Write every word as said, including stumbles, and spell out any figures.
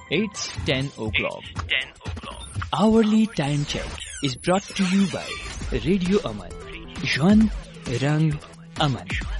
It's ten o'clock. Hourly time check is brought to you by Radio Aman. Juan Rang Aman.